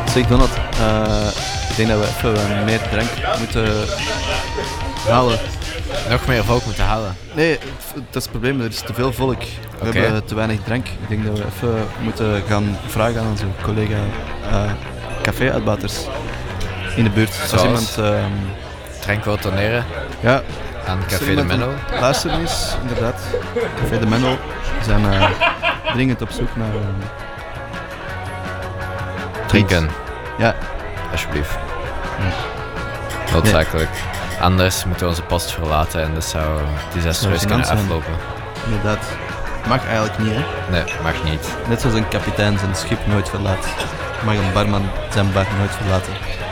Zeg Donald, ik denk dat we even meer drank moeten halen. Nog meer volk moeten halen. Nee, dat is het probleem. Er is te veel volk. We hebben te weinig drank. Ik denk dat we even moeten gaan vragen aan onze collega café-uitbaters in de buurt. Als iemand drank wil toneren. Ja. Aan Café de Menno. Luisteren is, inderdaad. Café de Menno. We zijn dringend op zoek naar... drinken. Ja. Alsjeblieft. Noodzakelijk. Nee. Anders moeten we onze post verlaten en dat zou desastreus kunnen aflopen. Inderdaad. Mag eigenlijk niet, hè? Nee, mag niet. Net zoals een kapitein zijn schip nooit verlaat, mag een barman zijn bar nooit verlaten.